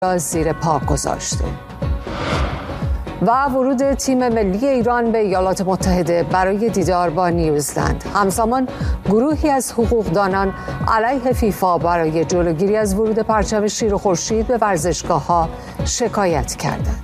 را زیر پا گذاشته و ورود تیم ملی ایران به ایالات متحده برای دیدار با نیوزلند. همزمان گروهی از حقوقدانان علیه فیفا برای جلوگیری از ورود پرچم شیر و خورشید به ورزشگاه‌ها شکایت کردند.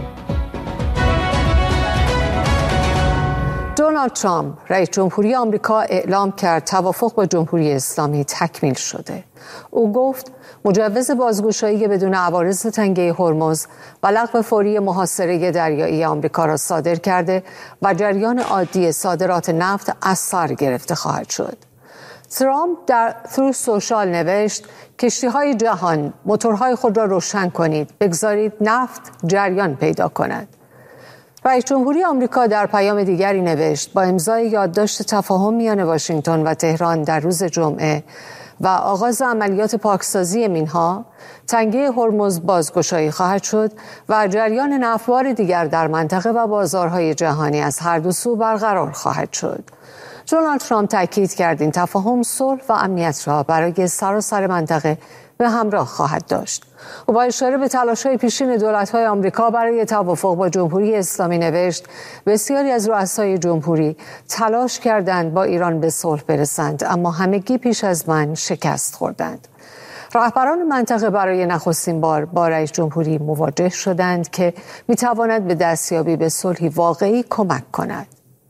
دونالد ترامپ رئیس جمهوری آمریکا اعلام کرد توافق با جمهوری اسلامی تکمیل شده. او گفت مجوز بازگشایی بدون عوارض تنگه هرمز و لغو فوری محاصره دریایی آمریکا را صادر کرده و جریان عادی صادرات نفت از سر گرفته خواهد شد. ترامپ در تروث سوشال نوشت کشتی‌های جهان موتورهای خود را روشن کنید، بگذارید نفت جریان پیدا کند. رئیس جمهوری آمریکا در پیام دیگری نوشت با امضای یادداشت تفاهم میان واشنگتن و تهران در روز جمعه و آغاز عملیات پاکسازی مینها، تنگه هرمز بازگشایی خواهد شد و جریان نفت‌بار دیگر در منطقه و بازارهای جهانی از هر دو سو برقرار خواهد شد. دونالد ترامپ تاکید کرد این تفاهم صلح و امنیت را برای سراسر منطقه به همراه خواهد داشت. او با اشاره به تلاش‌های پیشین دولت‌های آمریکا برای توافق با جمهوری اسلامی نوشت بسیاری از رؤسای جمهوری تلاش کردند با ایران به صلح برسند، اما همگی پیش از من شکست خوردند. رهبران منطقه برای نخستین بار با رئیس جمهوری مواجه شدند که می‌تواند به دستیابی به صلحی واقعی کمک کند.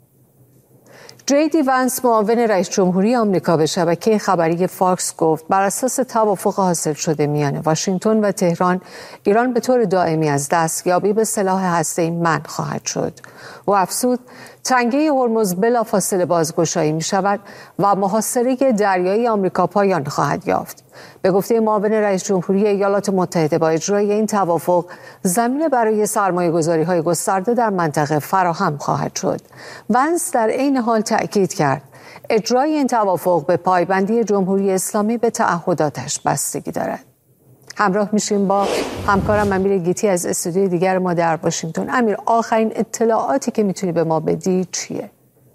جی دی ونس معاون رئیس جمهوری آمریکا به شبکه خبری فاکس گفت بر اساس توافق حاصل شده میان واشنگتن و تهران، ایران به طور دائمی از دستیابی به سلاح هسته‌ای منع خواهد شد. او افزود تنگه هرمز بلافاصله بازگشایی می شود و محاصره دریایی آمریکا پایان خواهد یافت. به گفته معاون رئیس جمهوری ایالات متحده با اجرای این توافق زمینه برای سرمایه‌گذاری‌های گسترده در منطقه فراهم خواهد شد. ونس در عین حال تأکید کرد اجرای این توافق به پایبندی جمهوری اسلامی به تعهداتش بستگی دارد. همراه میشیم با همکارم امیر گیتی از استودیوی دیگر ما در واشنگتن. امیر، آخرین اطلاعاتی که میتونی به ما بدی چیه؟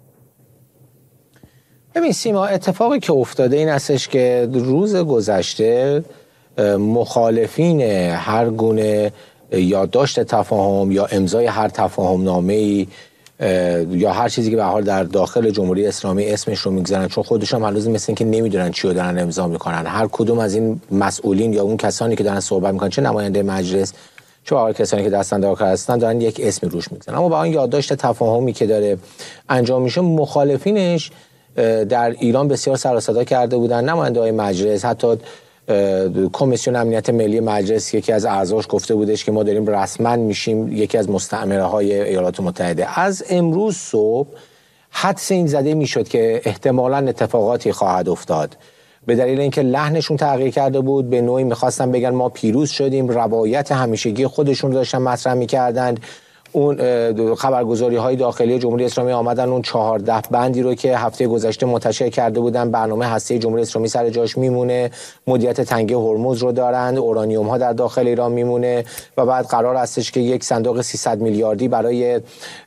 ببین سیما، اتفاقی که افتاده این هستش که روز گذشته مخالفین هر گونه یادداشت تفاهم یا امضای هر تفاهم نامه‌ای یا هر چیزی که به هر حال در داخل جمهوری اسلامی اسمش رو میگذارن، چون خودشون هنوز مثل این که نمیدونن چی رو دارن امضا میکنن. هر کدوم از این مسئولین یا اون کسانی که دارن صحبت میکنن، چه نماینده مجلس چه هر کسانی که دستاندرکار هستن، دارن یک اسمی روش میگذارن. اما با این یادداشت تفاهمی که داره انجام میشه، مخالفینش در ایران بسیار سر و صدا کرده بودن. نماینده‌های مجلس، حتی کمیسیون امنیت ملی مجلس یکی از اعضاش گفته بودش که ما داریم رسما میشیم یکی از مستعمره‌های ایالات متحده. از امروز صبح حدس این زده میشد که احتمالاً اتفاقاتی خواهد افتاد، به دلیل اینکه لحنشون تغییر کرده بود. به نوعی میخواستن بگن ما پیروز شدیم، روایت همیشگی خودشون رو داشتن مطرح میکردند. اون خبرگزاری‌های داخلی جمهوری اسلامی آمدن اون 14 بندی رو که هفته گذشته منتشر کرده بودن، برنامه هسته جمهوری اسلامی سر جاش میمونه، مدیریت تنگه هرمز رو دارند، اورانیوم ها در داخل ایران میمونه و بعد قرار هستش که یک صندوق 300 میلیاردی برای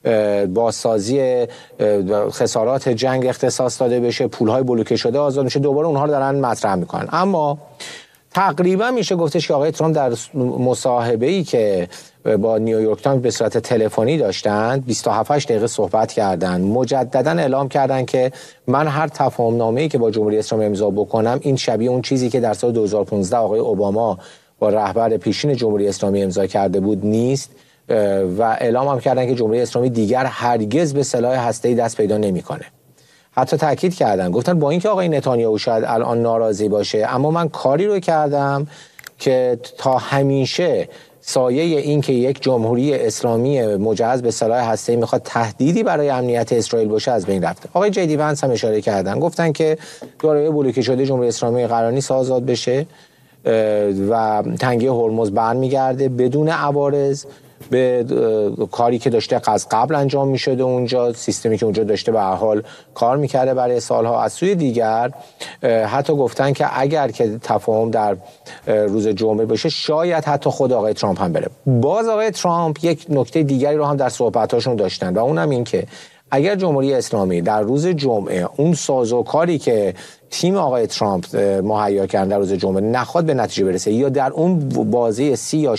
بازسازی خسارات جنگ اختصاص داده بشه، پول‌های بلوکه شده آزاد میشه. دوباره اونها رو دارن مطرح میکنن. اما تقریبا میشه گفتش که آقای ترامپ در مصاحبه‌ای که با نیویورک تایمز به صورت تلفنی داشتند 27 دقیقه صحبت کردند، مجددا اعلام کردند که من هر تفاهم نامه‌ای که با جمهوری اسلامی امضا بکنم این شبیه اون چیزی که در سال 2015 آقای اوباما با رهبر پیشین جمهوری اسلامی امضا کرده بود نیست و اعلام هم کردند که جمهوری اسلامی دیگر هرگز به سلاح هسته‌ای دست پیدا نمی‌کنه. حتی تاکید کردن، گفتن با اینکه آقای نتانیاهو شاید الان ناراضی باشه، اما من کاری رو کردم که تا همیشه سایه این که یک جمهوری اسلامی مجهز به سلاح هسته‌ای میخواد تهدیدی برای امنیت اسرائیل باشه از بین رفته. آقای جی دی ونس هم اشاره کردن، گفتن که دارای بلوکه شده جمهوری اسلامی قرار نیست آزاد بشه و تنگه هرمز برمیگرده بدون عوارض به کاری که داشته از قبل انجام میشده اونجا، سیستمی که اونجا داشته به هر حال کار میکرده برای سالها. از سوی دیگر حتی گفتن که اگر که تفاهم در روز جمعه بشه شاید حتی خود آقای ترامپ هم بره. باز آقای ترامپ یک نکته دیگری رو هم در صحبتاشون داشتن و اونم این که اگر جمهوری اسلامی در روز جمعه اون سازوکاری که تیم آقای ترامپ مهیا کردن در روز جمعه نخواد به نتیجه برسه یا در اون بازه 30 یا